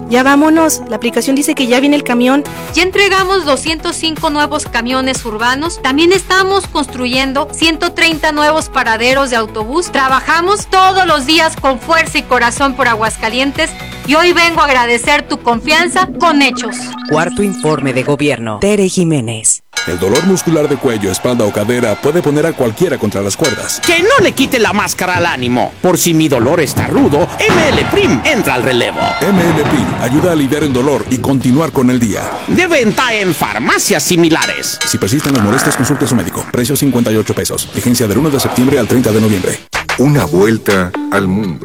Ya vámonos, la aplicación dice que ya viene el camión. Ya entregamos 205 nuevos camiones urbanos. También estamos construyendo 130 nuevos paraderos de autobús. Trabajamos todos los días con fuerza y corazón por Aguascalientes. Y hoy vengo a agradecer tu confianza con hechos. Cuarto informe de gobierno. Tere Jiménez. El dolor muscular de cuello, espalda o cadera puede poner a cualquiera contra las cuerdas. Que no le quite la máscara al ánimo. Por si mi dolor está rudo, ML Prim entra al relevo. ML Prim ayuda a aliviar el dolor y continuar con el día. De venta en farmacias similares. Si persisten las molestias, consulte a su médico. Precio 58 pesos. Vigencia del 1 de septiembre al 30 de noviembre. Una vuelta al mundo.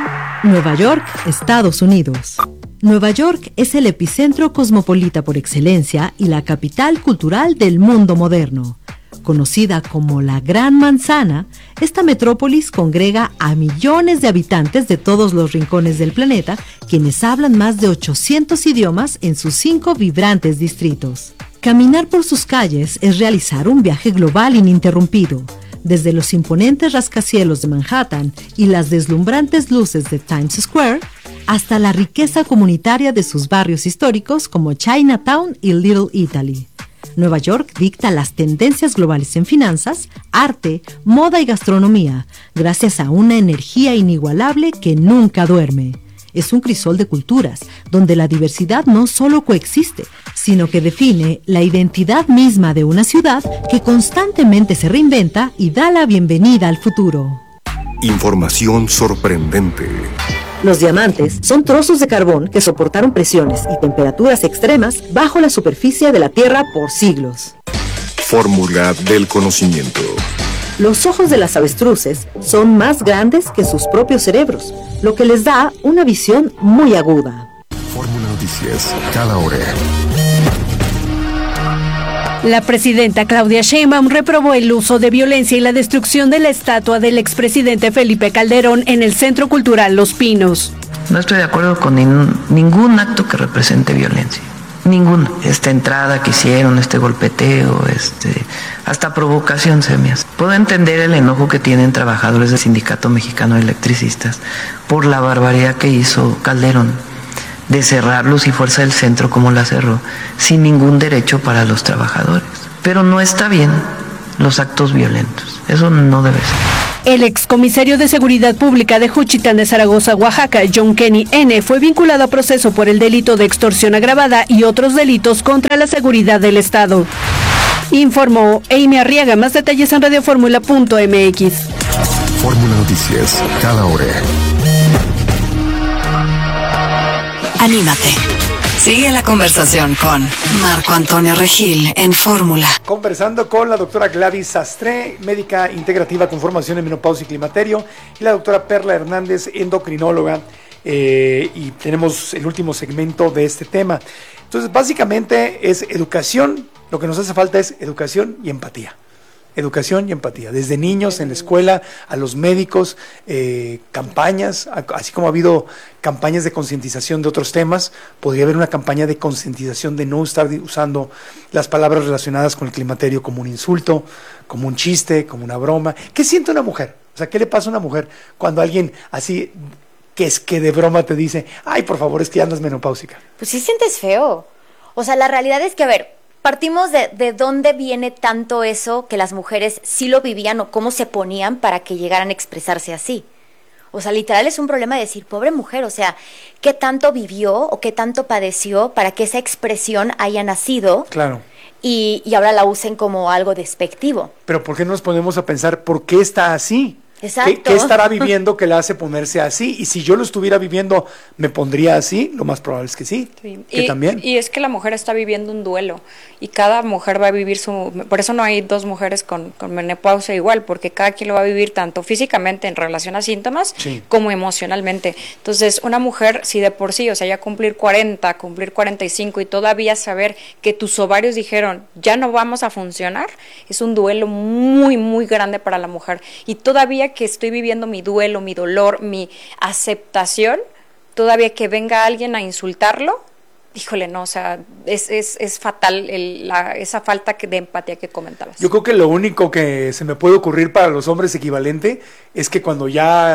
Nueva York, Estados Unidos. Nueva York es el epicentro cosmopolita por excelencia y la capital cultural del mundo moderno. Conocida como la Gran Manzana, esta metrópolis congrega a millones de habitantes de todos los rincones del planeta, quienes hablan más de 800 idiomas en sus 5 vibrantes distritos. Caminar por sus calles es realizar un viaje global ininterrumpido. Desde los imponentes rascacielos de Manhattan y las deslumbrantes luces de Times Square, hasta la riqueza comunitaria de sus barrios históricos como Chinatown y Little Italy. Nueva York dicta las tendencias globales en finanzas, arte, moda y gastronomía, gracias a una energía inigualable que nunca duerme. Es un crisol de culturas, donde la diversidad no solo coexiste, sino que define la identidad misma de una ciudad que constantemente se reinventa y da la bienvenida al futuro. Información sorprendente. Los diamantes son trozos de carbón que soportaron presiones y temperaturas extremas bajo la superficie de la Tierra por siglos. Fórmula del conocimiento. Los ojos de las avestruces son más grandes que sus propios cerebros, lo que les da una visión muy aguda. Fórmula Noticias, cada hora. La presidenta Claudia Sheinbaum reprobó el uso de violencia y la destrucción de la estatua del expresidente Felipe Calderón en el Centro Cultural Los Pinos. No estoy de acuerdo con ningún acto que represente violencia. Ninguno. Esta entrada que hicieron, este golpeteo, hasta provocación se me hace. Puedo entender el enojo que tienen trabajadores del Sindicato Mexicano de Electricistas por la barbaridad que hizo Calderón de cerrar Luz y Fuerza del Centro como la cerró, sin ningún derecho para los trabajadores. Pero no está bien los actos violentos. Eso no debe ser. El excomisario de Seguridad Pública de Juchitán de Zaragoza, Oaxaca, John Kenny N., fue vinculado a proceso por el delito de extorsión agravada y otros delitos contra la seguridad del Estado. Informó Amy Arriaga. Más detalles en radioformula.mx. Fórmula Noticias, cada hora. Anímate. Sigue la conversación con Marco Antonio Regil en Fórmula. Conversando con la doctora Gladys Sastre, médica integrativa con formación en menopausia y climaterio, y la doctora Perla Hernández, endocrinóloga, y tenemos el último segmento de este tema. Entonces, básicamente es educación, lo que nos hace falta es educación y empatía. Educación y empatía, desde niños en la escuela, a los médicos, campañas, así como ha habido campañas de concientización de otros temas, podría haber una campaña de concientización de no estar usando las palabras relacionadas con el climaterio como un insulto, como un chiste, como una broma. ¿Qué siente una mujer? O sea, ¿qué le pasa a una mujer cuando alguien así, que es que de broma te dice, ay, por favor, es que ya andas menopáusica? Pues sí sientes feo. O sea, la realidad es que, a ver, partimos de dónde viene tanto eso que las mujeres sí lo vivían o cómo se ponían para que llegaran a expresarse así. O sea, literal es un problema de decir, pobre mujer, o sea, ¿qué tanto vivió o qué tanto padeció para que esa expresión haya nacido? Claro. Y ahora la usen como algo despectivo. Pero ¿por qué no nos ponemos a pensar por qué está así? Exacto. ¿Qué estará viviendo que la hace ponerse así? Y si yo lo estuviera viviendo, ¿me pondría así? Lo más probable es que sí. Que también. Y es que la mujer está viviendo un duelo. Y cada mujer va a vivir por eso no hay dos mujeres con menopausia igual, porque cada quien lo va a vivir tanto físicamente en relación a síntomas, sí, como emocionalmente. Entonces, una mujer, si de por sí, o sea, ya cumplir 40, cumplir 45 y todavía saber que tus ovarios dijeron, ya no vamos a funcionar, es un duelo muy, muy grande para la mujer. Y todavía que estoy viviendo mi duelo, mi dolor, mi aceptación, todavía que venga alguien a insultarlo, híjole, no, o sea, es fatal esa falta de empatía que comentabas. Yo creo que lo único que se me puede ocurrir para los hombres equivalente es que cuando ya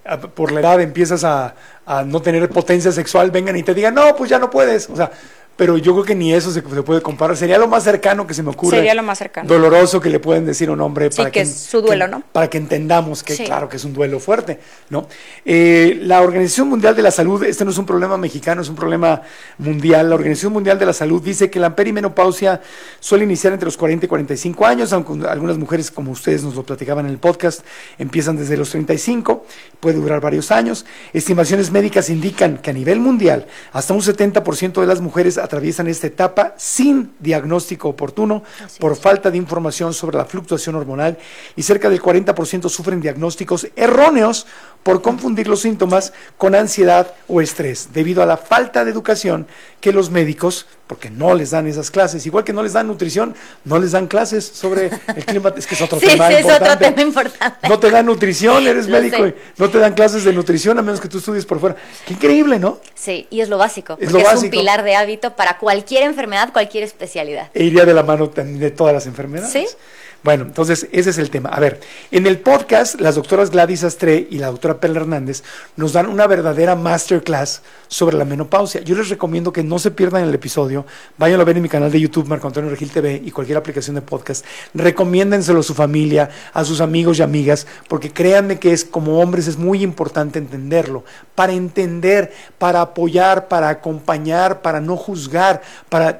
por la edad empiezas a no tener potencia sexual, vengan y te digan, no, pues ya no puedes. O sea, pero yo creo que ni eso se puede comparar. Sería lo más cercano que se me ocurre. Sería lo más cercano. Doloroso que le pueden decir a un hombre. Sí, que es su duelo, ¿no? Para que entendamos que, claro, que es un duelo fuerte, ¿no? La Organización Mundial de la Salud, este no es un problema mexicano, es un problema mundial. La Organización Mundial de la Salud dice que la perimenopausia suele iniciar entre los 40 y 45 años, aunque algunas mujeres, como ustedes nos lo platicaban en el podcast, empiezan desde los 35, puede durar varios años. Estimaciones médicas indican que a nivel mundial, hasta un 70% de las mujeres atraviesan esta etapa sin diagnóstico oportuno por falta de información sobre la fluctuación hormonal, y cerca del 40% sufren diagnósticos erróneos por confundir los síntomas con ansiedad o estrés, debido a la falta de educación que los médicos, porque no les dan esas clases, igual que no les dan nutrición, no les dan clases sobre el clima, es que es otro tema importante. Es otro tema importante. No te dan nutrición, eres médico, y no te dan clases de nutrición a menos que tú estudies por fuera. Qué increíble, ¿no? Sí, y es lo básico, Es porque lo es básico. un pilar de hábito para cualquier enfermedad, cualquier especialidad. E iría de la mano de todas las enfermedades. Sí. Bueno, entonces ese es el tema. A ver, en el podcast las doctoras Gladys Sastre y la doctora Perla Hernández nos dan una verdadera masterclass sobre la menopausia. Yo les recomiendo que no se pierdan el episodio, vayan a ver en mi canal de YouTube, Marco Antonio Regil TV, y cualquier aplicación de podcast. Recomiéndenselo a su familia, a sus amigos y amigas, porque créanme que como hombres es muy importante entenderlo, para entender, para apoyar, para acompañar, para no juzgar, para...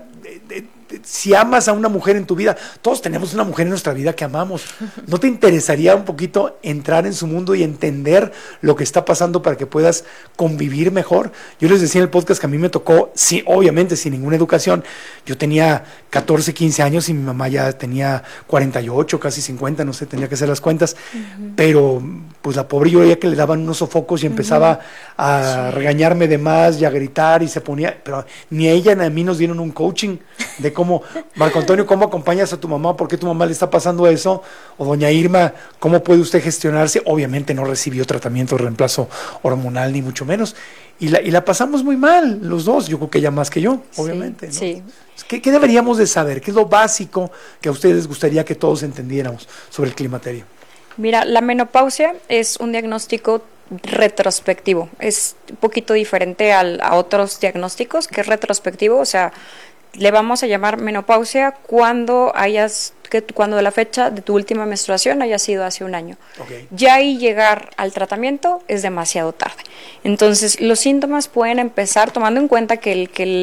Si amas a una mujer en tu vida, todos tenemos una mujer en nuestra vida que amamos. ¿No te interesaría un poquito entrar en su mundo y entender lo que está pasando para que puedas convivir mejor? Yo les decía en el podcast que a mí me tocó, sí, obviamente sin ninguna educación. Yo tenía 14, 15 años y mi mamá ya tenía 48, casi 50, no sé, tenía que hacer las cuentas. Pero pues la pobre, yo veía que le daban unos sofocos y empezaba a regañarme de más y a gritar, y se ponía, pero ni a ella ni a mí nos dieron un coaching de cómo, Marco Antonio, ¿cómo acompañas a tu mamá? ¿Por qué tu mamá le está pasando eso? O doña Irma, ¿cómo puede usted gestionarse? Obviamente no recibió tratamiento de reemplazo hormonal, ni mucho menos. Y la pasamos muy mal, los dos. Yo creo que ella más que yo, obviamente. Sí, ¿no? sí. ¿Qué deberíamos de saber? ¿Qué es lo básico que a ustedes les gustaría que todos entendiéramos sobre el climaterio? Mira, la menopausia es un diagnóstico retrospectivo. Es un poquito diferente a otros diagnósticos, que es retrospectivo, o sea, le vamos a llamar menopausia cuando cuando la fecha de tu última menstruación haya sido hace un año. Okay. Ya ahí llegar al tratamiento es demasiado tarde. Entonces, los síntomas pueden empezar, tomando en cuenta que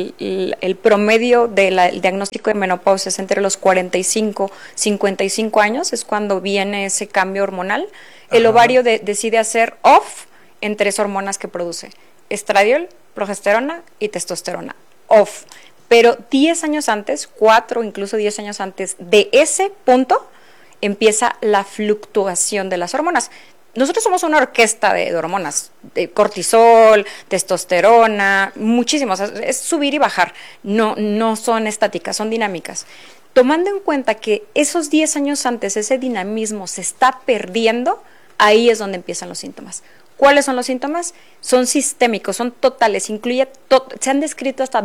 el promedio del diagnóstico de menopausia es entre los 45 y 55 años, es cuando viene ese cambio hormonal. El ovario decide hacer off en 3 hormonas que produce: estradiol, progesterona y testosterona. Off. Pero 10 años antes, 4 incluso 10 años antes de ese punto, empieza la fluctuación de las hormonas. Nosotros somos una orquesta de hormonas, de cortisol, testosterona, muchísimos, es subir y bajar, no son estáticas, son dinámicas. Tomando en cuenta que esos 10 años antes ese dinamismo se está perdiendo, ahí es donde empiezan los síntomas. ¿Cuáles son los síntomas? Son sistémicos, son totales, se han descrito hasta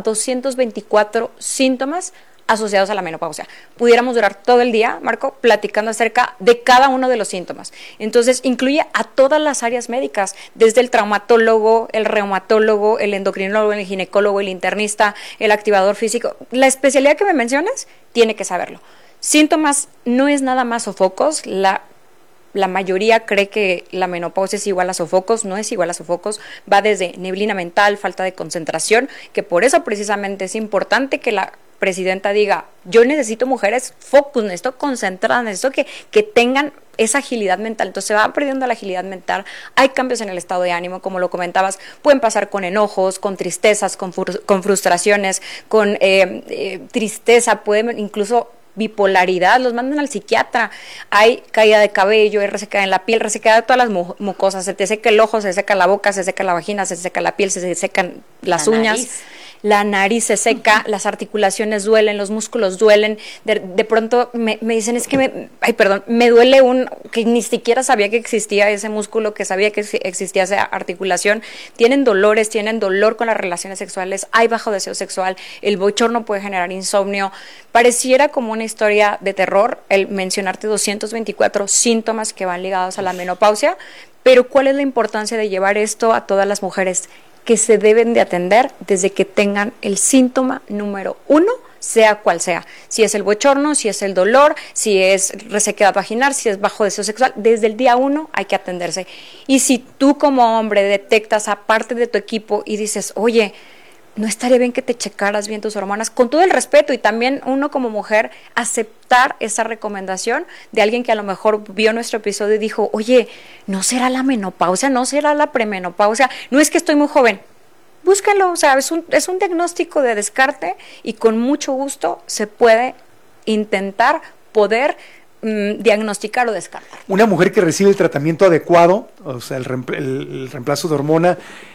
224 síntomas asociados a la menopausia. Pudiéramos durar todo el día, Marco, platicando acerca de cada uno de los síntomas. Entonces, incluye a todas las áreas médicas, desde el traumatólogo, el reumatólogo, el endocrinólogo, el ginecólogo, el internista, el activador físico. La especialidad que me mencionas, tiene que saberlo. Síntomas no es nada más sofocos. La mayoría cree que la menopausia es igual a sofocos, no es igual a sofocos, va desde neblina mental, falta de concentración, que por eso precisamente es importante que la presidenta diga, yo necesito mujeres focus, necesito concentradas, necesito que tengan esa agilidad mental. Entonces se va perdiendo la agilidad mental, hay cambios en el estado de ánimo, como lo comentabas, pueden pasar con enojos, con tristezas, con frustraciones, con tristeza, pueden incluso bipolaridad, los mandan al psiquiatra, hay caída de cabello, hay resequedad en la piel, resequedad de todas las mucosas, se te seca el ojo, se seca la boca, se seca la vagina, se seca la piel, se secan las uñas. La nariz se seca, las articulaciones duelen, los músculos duelen, de pronto me dicen, es que me duele que ni siquiera sabía que existía ese músculo, que sabía que existía esa articulación, tienen dolores, tienen dolor con las relaciones sexuales, hay bajo deseo sexual, el bochorno puede generar insomnio. Pareciera como una historia de terror el mencionarte 224 síntomas que van ligados a la menopausia, Pero ¿cuál es la importancia de llevar esto a todas las mujeres? Que se deben de atender desde que tengan el síntoma número 1, sea cual sea. Si es el bochorno, si es el dolor, si es resequedad vaginal, si es bajo deseo sexual, desde el día 1 hay que atenderse. Y si tú como hombre detectas a parte de tu equipo y dices, oye, no estaría bien que te checaras bien tus hormonas, con todo el respeto, y también uno como mujer aceptar esa recomendación de alguien que a lo mejor vio nuestro episodio y dijo, oye, ¿no será la menopausia? ¿No será la premenopausia? No es que estoy muy joven. Búscalo, o sea, es un diagnóstico de descarte y con mucho gusto se puede intentar poder diagnosticar o descartar. Una mujer que recibe el tratamiento adecuado, o sea, el reemplazo de hormona,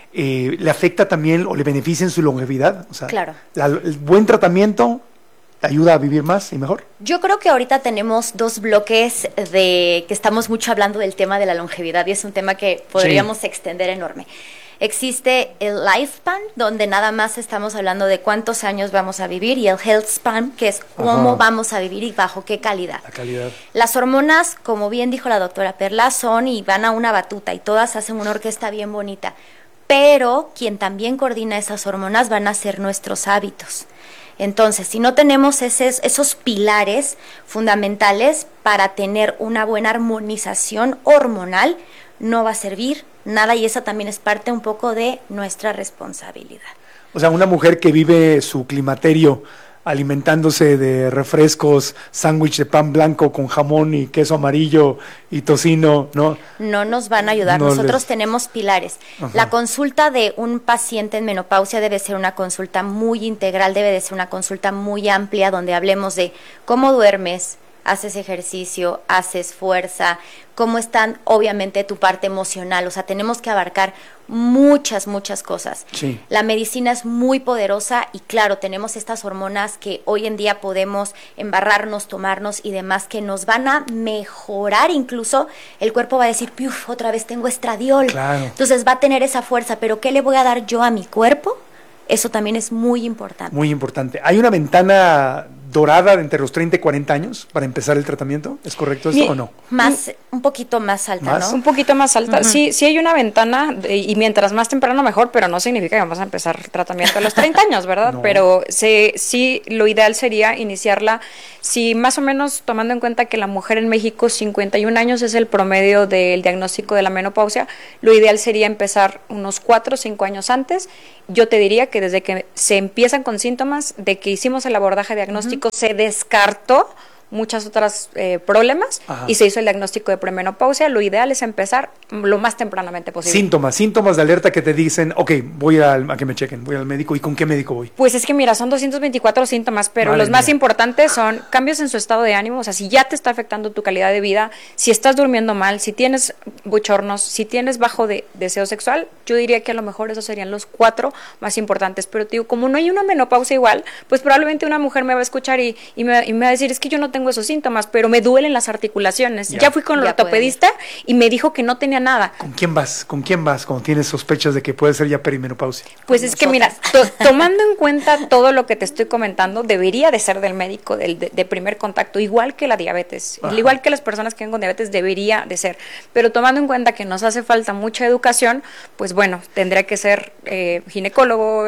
¿le afecta también o le beneficia en su longevidad? O sea, claro. El buen tratamiento ayuda a vivir más y mejor. Yo creo que ahorita tenemos 2 bloques de que estamos mucho hablando del tema de la longevidad y es un tema que podríamos extender enorme. Existe el lifespan, donde nada más estamos hablando de cuántos años vamos a vivir, y el health span, que es cómo vamos a vivir y bajo qué calidad. La calidad. Las hormonas, como bien dijo la doctora Perla, son y van a una batuta y todas hacen una orquesta bien bonita. Pero quien también coordina esas hormonas van a ser nuestros hábitos. Entonces, si no tenemos esos pilares fundamentales para tener una buena armonización hormonal, no va a servir nada, y esa también es parte un poco de nuestra responsabilidad. O sea, una mujer que vive su climaterio alimentándose de refrescos, sándwich de pan blanco con jamón y queso amarillo y tocino, ¿no? No nos van a ayudar. Nosotros tenemos pilares. Ajá. La consulta de un paciente en menopausia debe ser una consulta muy integral, debe de ser una consulta muy amplia, donde hablemos de cómo duermes, haces ejercicio, haces fuerza, cómo están obviamente tu parte emocional. O sea, tenemos que abarcar muchas cosas. Sí. La medicina es muy poderosa y claro, tenemos estas hormonas que hoy en día podemos embarrarnos, tomarnos y demás, que nos van a mejorar. Incluso el cuerpo va a decir, ¡piuf! Otra vez tengo estradiol. Claro. Entonces va a tener esa fuerza, pero ¿qué le voy a dar yo a mi cuerpo? Eso también es muy importante. Muy importante. ¿Hay una ventana dorada de entre los 30 y 40 años para empezar el tratamiento? ¿Es correcto esto o no? Un poquito más alta, ¿no? Un poquito más alta. Sí hay una ventana, y mientras más temprano mejor, pero no significa que vamos a empezar el tratamiento a los 30 años, ¿verdad? No. Pero sí, lo ideal sería iniciarla, si más o menos tomando en cuenta que la mujer en México 51 años es el promedio del diagnóstico de la menopausia, lo ideal sería empezar unos 4 o 5 años antes. Yo te diría que desde que se empiezan con síntomas, de que hicimos el abordaje diagnóstico, se descartó muchas otras problemas y se hizo el diagnóstico de premenopausia. Lo ideal es empezar lo más tempranamente posible. Síntomas de alerta que te dicen, ok, voy a que me chequen, voy al médico. ¿Y con qué médico voy? Pues es que mira, son 224 síntomas, pero los más importantes son cambios en su estado de ánimo. O sea, si ya te está afectando tu calidad de vida, si estás durmiendo mal, si tienes bochornos, si tienes bajo de deseo sexual, yo diría que a lo mejor esos serían los 4 más importantes. Pero te digo, como no hay una menopausia igual, pues probablemente una mujer me va a escuchar y me va a decir, es que yo no tengo esos síntomas, pero me duelen las articulaciones. Ya fui con el ortopedista y me dijo que no tenía nada. ¿Con quién vas cuando tienes sospechas de que puede ser ya perimenopausia? Pues es que mira, tomando en cuenta todo lo que te estoy comentando, debería de ser del médico de primer contacto, igual que la diabetes, igual que las personas que tienen con diabetes debería de ser, pero tomando en cuenta que nos hace falta mucha educación, pues bueno, tendría que ser ginecólogo.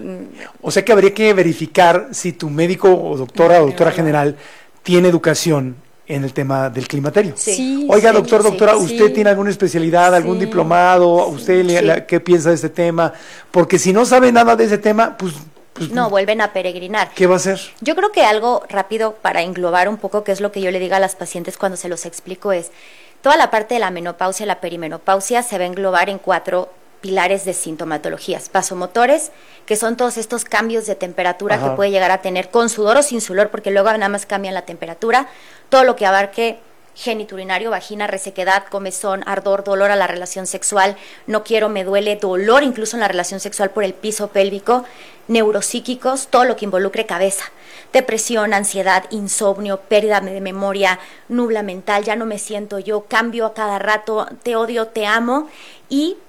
O sea que habría que verificar si tu médico o doctora general tiene educación en el tema del climaterio. Sí. Oiga, doctora, ¿usted tiene alguna especialidad, algún diplomado? ¿Usted qué piensa de este tema? Porque si no sabe nada de ese tema, pues no, vuelven a peregrinar. ¿Qué va a hacer? Yo creo que algo rápido para englobar un poco, que es lo que yo le digo a las pacientes cuando se los explico, es toda la parte de la menopausia, la perimenopausia, se va a englobar en 4 pilares de sintomatologías, vasomotores, que son todos estos cambios de temperatura que puede llegar a tener con sudor o sin sudor, porque luego nada más cambian la temperatura, todo lo que abarque geniturinario, vagina, resequedad, comezón, ardor, dolor a la relación sexual, no quiero, me duele, dolor incluso en la relación sexual por el piso pélvico, neuropsíquicos, todo lo que involucre cabeza, depresión, ansiedad, insomnio, pérdida de memoria, nubla mental, ya no me siento yo, cambio a cada rato, te odio, te amo, y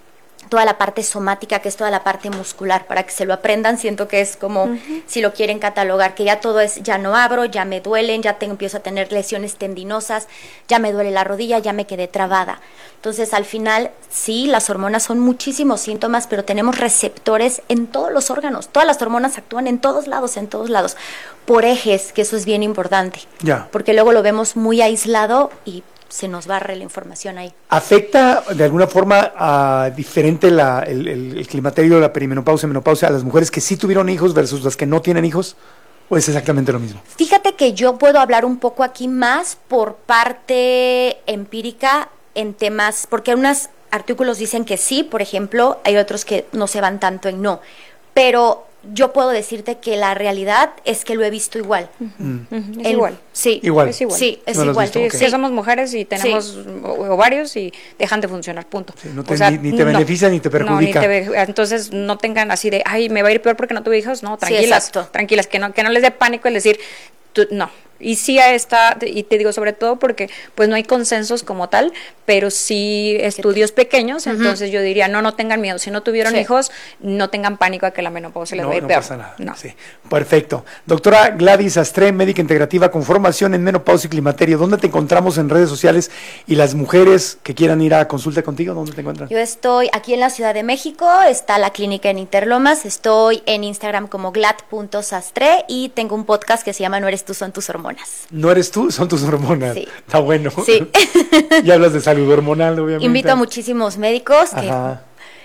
toda la parte somática, que es toda la parte muscular, para que se lo aprendan. Siento que es como si lo quieren catalogar, que ya todo es, ya no abro, ya me duelen, empiezo a tener lesiones tendinosas, ya me duele la rodilla, ya me quedé trabada. Entonces, al final, sí, las hormonas son muchísimos síntomas, pero tenemos receptores en todos los órganos. Todas las hormonas actúan en todos lados, por ejes, que eso es bien importante. Ya. Porque luego lo vemos muy aislado y se nos barre la información ahí. ¿Afecta de alguna forma diferente el climaterio, la perimenopausia, menopausia a las mujeres que sí tuvieron hijos versus las que no tienen hijos? ¿O es exactamente lo mismo? Fíjate que yo puedo hablar un poco aquí más por parte empírica en temas, porque unos artículos dicen que sí, por ejemplo, hay otros que no se van tanto en no, pero yo puedo decirte que la realidad es que lo he visto igual. Es igual. Sí. Igual. Es igual. Sí, es ¿No lo has igual. visto? Sí, Ok. somos mujeres y tenemos ovarios y dejan de funcionar, punto. Sí, no te, ni te beneficia ni te perjudica. Entonces no tengan así de, ay, me va a ir peor porque no tuve hijos. No, tranquilas, exacto. tranquilas, que no les dé pánico el decir, no. Y sí y te digo sobre todo porque pues no hay consensos como tal, pero sí estudios pequeños, entonces yo diría, no tengan miedo, si no tuvieron hijos, no tengan pánico a que la menopausia les va a ir peor. No pasa nada. No. Sí. Perfecto. Doctora Gladys Sastre, médica integrativa con formación en menopausia y climaterio, ¿dónde te encontramos en redes sociales? Y las mujeres que quieran ir a consulta contigo, ¿dónde te encuentran? Yo estoy aquí en la Ciudad de México, está la clínica en Interlomas, estoy en Instagram como glad.sastre y tengo un podcast que se llama No eres tú, son tus hormonas. No eres tú, son tus hormonas. Sí. Está bueno. Sí. Y hablas de salud hormonal, obviamente. Invito a muchísimos médicos que Ajá.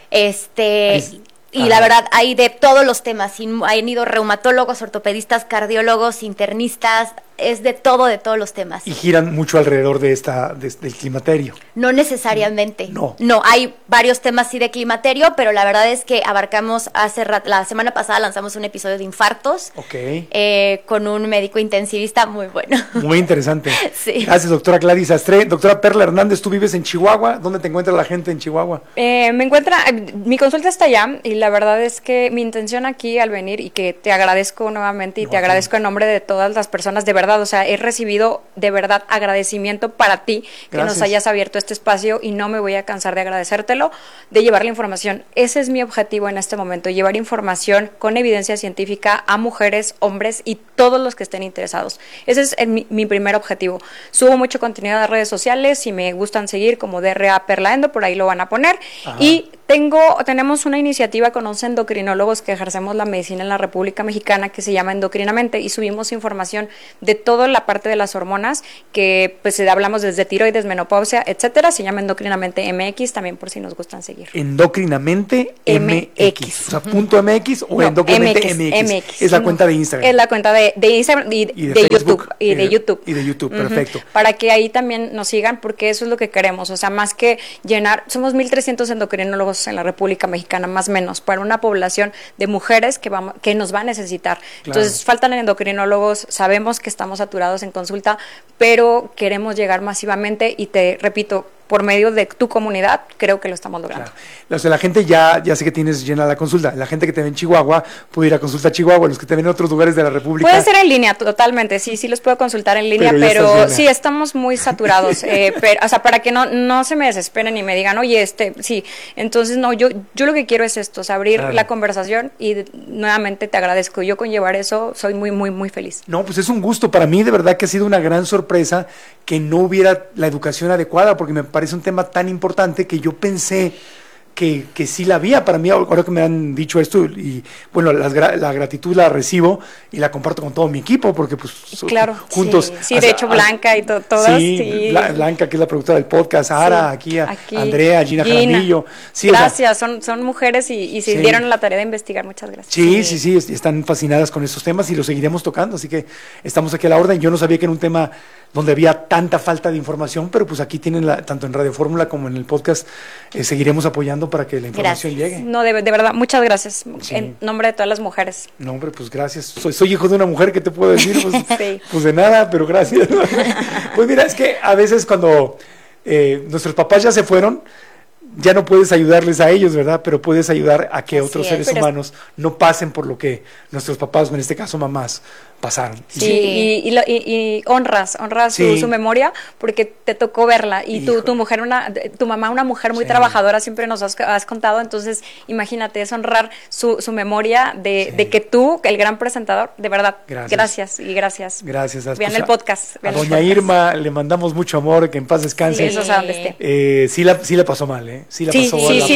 y la verdad hay de todos los temas, han ido reumatólogos, ortopedistas, cardiólogos, internistas, es de todos los temas. Y giran mucho alrededor del climaterio. No necesariamente. No, hay varios temas sí de climaterio, pero la verdad es que abarcamos la semana pasada lanzamos un episodio de infartos. Con un médico intensivista muy bueno. Muy interesante. Sí. Gracias, doctora Gladys Sastre. Doctora Perla Hernández, ¿tú vives en Chihuahua? ¿Dónde te encuentra la gente en Chihuahua? Mi consulta está allá y la verdad es que mi intención aquí al venir y que te agradezco nuevamente y te agradezco en nombre de todas las personas, de verdad, o sea, he recibido de verdad agradecimiento para ti que nos hayas abierto este espacio y no me voy a cansar de agradecértelo, de llevar la información. Ese es mi objetivo en este momento, llevar información con evidencia científica a mujeres, hombres y todos los que estén interesados. Ese es mi primer objetivo. Subo mucho contenido a las redes sociales, si me gustan seguir como DRA Perla Endo, por ahí lo van a poner. Ajá. Y tenemos una iniciativa con 11 endocrinólogos que ejercemos la medicina en la República Mexicana que se llama Endocrinamente y subimos información de toda la parte de las hormonas que pues hablamos desde tiroides, menopausia, etcétera. Se llama Endocrinamente MX, también por si nos gustan seguir. Endocrinamente MX. O sea, punto MX o Endocrinamente MX. Es la cuenta de Instagram. Es la cuenta de Instagram y de YouTube. Y de YouTube. Y de YouTube, perfecto. Para que ahí también nos sigan porque eso es lo que queremos. O sea, más que llenar, somos 1,300 endocrinólogos en la República Mexicana, más o menos, para una población de mujeres que nos va a necesitar. Claro. Entonces, faltan endocrinólogos, sabemos que estamos saturados en consulta, pero queremos llegar masivamente y te repito, por medio de tu comunidad, creo que lo estamos logrando. Claro. O sea, la gente ya sé que tienes llena la consulta. La gente que te ve en Chihuahua puede ir a consulta a Chihuahua, los que te ven en otros lugares de la República. Puede ser en línea, totalmente, sí los puedo consultar en línea, pero sí, estamos muy saturados. Pero, o sea, para que no se me desesperen y me digan, oye, sí. Entonces, no, yo lo que quiero es esto, o sea, abrir la conversación y nuevamente te agradezco. Yo con llevar eso soy muy, muy, muy feliz. No, pues es un gusto. Para mí, de verdad que ha sido una gran sorpresa que no hubiera la educación adecuada, porque me parece un tema tan importante que yo pensé que sí la había. Para mí, ahora que me han dicho esto, y bueno, la gratitud la recibo y la comparto con todo mi equipo, porque pues claro, juntos. Sí, de hecho Blanca y todas. Sí, Blanca, que es la productora del podcast, Ara, aquí Andrea, Gina Jaramillo. Sí, gracias, son mujeres y se dieron la tarea de investigar, muchas gracias. Sí, están fascinadas con estos temas y los seguiremos tocando, así que estamos aquí a la orden. Yo no sabía que era un tema donde había tanta falta de información, pero pues aquí tienen, tanto en Radio Fórmula como en el podcast, seguiremos apoyando para que la información llegue. No, de verdad, muchas gracias, en nombre de todas las mujeres. No, hombre, pues gracias. Soy hijo de una mujer, ¿qué te puedo decir? Pues, pues de nada, pero gracias. Pues mira, es que a veces cuando nuestros papás ya se fueron, ya no puedes ayudarles a ellos, ¿verdad? Pero puedes ayudar a que Así otros es. seres Pero humanos no pasen por lo que nuestros papás, o en este caso mamás, pasaron. Sí, y honras Sí. su memoria porque te tocó verla y tu mujer, tu mamá, una mujer muy trabajadora, siempre nos has contado, entonces imagínate, es honrar su memoria de que tú, el gran presentador, de verdad, gracias. Gracias. Vean el podcast. A doña Irma le mandamos mucho amor, que en paz descanse. Sí, eso sabe dónde esté. Sí la pasó mal, ¿eh? Sí la pasó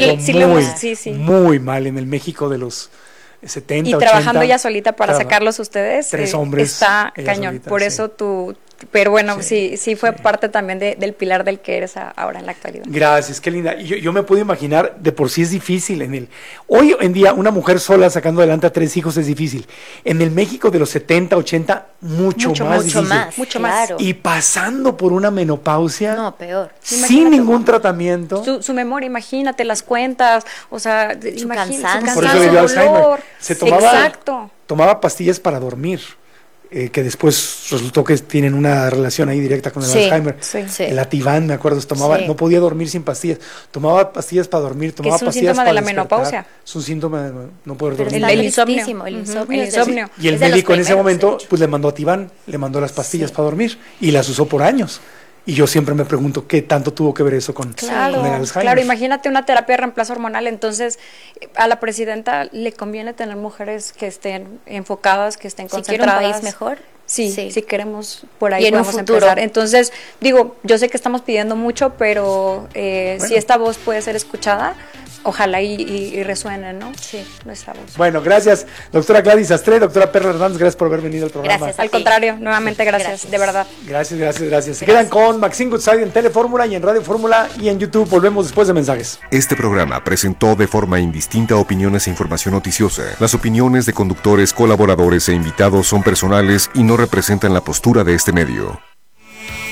muy mal en el México de los 70, y 80. trabajando ella solita para sacarlos ustedes. 3 hombres. Está cañón. Solita, por eso tú. Pero bueno, sí fue parte también del pilar del que eres ahora en la actualidad. Gracias, qué linda. Y yo me puedo imaginar, de por sí es difícil. Hoy en día, una mujer sola sacando adelante a 3 hijos es difícil. En el México de los 70, 80, mucho más difícil. Mucho más. Y pasando por una menopausia. No, peor. Sin ningún tratamiento. Su memoria, imagínate las cuentas, o sea, su cansancio. Por eso le dio Alzheimer. Exacto. Tomaba pastillas para dormir. Que después resultó que tienen una relación ahí directa con el Alzheimer. El Ativan, me acuerdo, no podía dormir sin pastillas. Tomaba pastillas para dormir, tomaba pastillas para despertar. Es un síntoma de la menopausia. Es un síntoma de no poder dormir. El insomnio. Y el médico en ese momento pues le mandó Ativan, le mandó las pastillas para dormir y las usó por años. Y yo siempre me pregunto qué tanto tuvo que ver eso con el Alzheimer. Claro, imagínate una terapia de reemplazo hormonal, entonces a la presidenta le conviene tener mujeres que estén enfocadas, que estén concentradas. ¿Si quiere un país mejor? Sí, queremos por ahí y en podemos un futuro. empezar. Entonces, digo, yo sé que estamos pidiendo mucho, pero si esta voz puede ser escuchada, ojalá y resuene, ¿no? Sí, nuestra voz. Bueno, gracias, doctora Gladys Sastre, doctora Perla Hernández, gracias por haber venido al programa. Gracias. Al contrario, nuevamente gracias, de verdad. Gracias. Se quedan con Maxine Goodside en Telefórmula y en Radio Fórmula y en YouTube. Volvemos después de mensajes. Este programa presentó de forma indistinta opiniones e información noticiosa. Las opiniones de conductores, colaboradores e invitados son personales y no representan la postura de este medio.